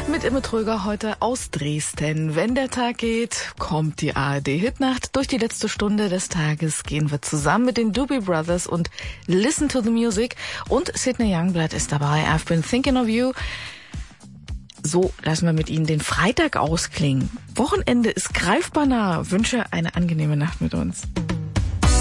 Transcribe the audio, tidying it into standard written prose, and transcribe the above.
Mit Imme Tröger heute aus Dresden. Wenn der Tag geht, kommt die ARD-Hitnacht. Durch die letzte Stunde des Tages gehen wir zusammen mit den Doobie Brothers und Listen to the Music. Und Sidney Youngblood ist dabei. I've been thinking of you. So lassen wir mit Ihnen den Freitag ausklingen. Wochenende ist greifbar nah. Wünsche eine angenehme Nacht mit uns.